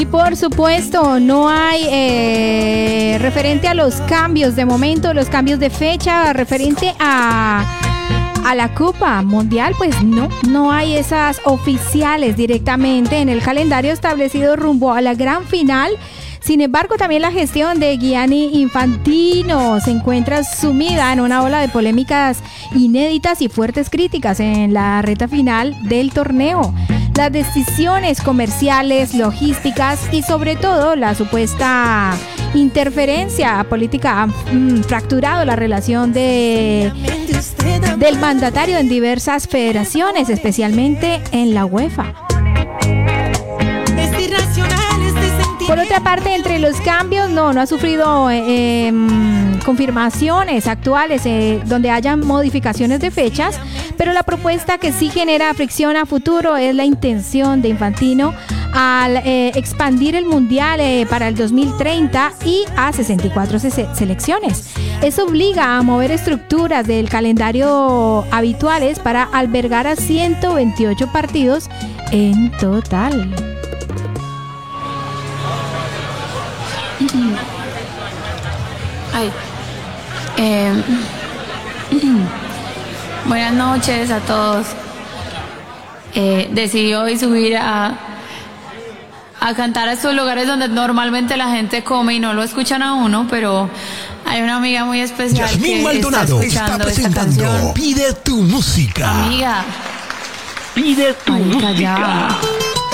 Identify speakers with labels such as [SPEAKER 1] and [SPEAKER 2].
[SPEAKER 1] Y por supuesto, no hay referente a los cambios de momento, los cambios de fecha, referente a la Copa Mundial, pues no hay esas oficiales directamente en el calendario establecido rumbo a la gran final. Sin embargo, también la gestión de Gianni Infantino se encuentra sumida en una ola de polémicas inéditas y fuertes críticas en la recta final del torneo. Las decisiones comerciales, logísticas y sobre todo la supuesta interferencia política han fracturado la relación del mandatario en diversas federaciones, especialmente en la UEFA. Por otra parte, entre los cambios, no ha sufrido confirmaciones actuales donde hayan modificaciones de fechas, pero la propuesta que sí genera fricción a futuro es la intención de Infantino al expandir el Mundial para el 2030 y a 64 selecciones. Eso obliga a mover estructuras del calendario habituales para albergar a 128 partidos en total.
[SPEAKER 2] Buenas noches a todos. Decidí hoy subir a cantar a estos lugares donde normalmente la gente come y no lo escuchan a uno, pero hay una amiga muy especial.
[SPEAKER 3] Yasmín Maldonado está presentando Pide tu música.
[SPEAKER 2] Amiga,
[SPEAKER 3] Pide tu música.
[SPEAKER 2] Ya.